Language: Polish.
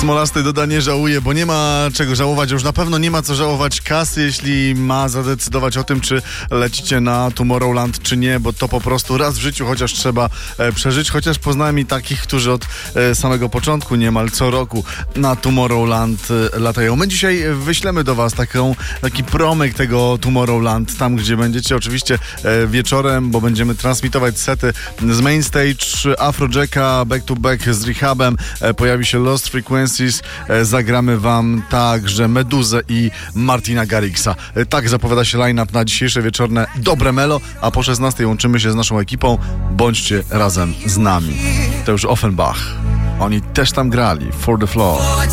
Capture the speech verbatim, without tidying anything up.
Smolasty doda, nie żałuje, bo nie ma czego żałować. Już na pewno nie ma co żałować kasy, jeśli ma zadecydować o tym, czy lecicie na Tomorrowland, czy nie, bo to po prostu raz w życiu chociaż trzeba e, przeżyć. Chociaż poznałem i takich, którzy od e, samego początku niemal co roku na Tomorrowland e, latają. My dzisiaj wyślemy do was taką, taki promyk tego Tomorrowland, tam gdzie będziecie oczywiście e, wieczorem, bo będziemy transmitować sety z Mainstage, Afrojacka, Back to Back z Rehabem, e, pojawi się Lost Frequencies, e, zagramy wam także Meduzę i Martina Garrixa. E, tak zapowiada się line-up na dzisiejsze wieczorne Dobre Melo, a po szesnastej łączymy się z naszą ekipą. Bądźcie razem z nami. To już Offenbach. Oni też tam grali. For the Floor.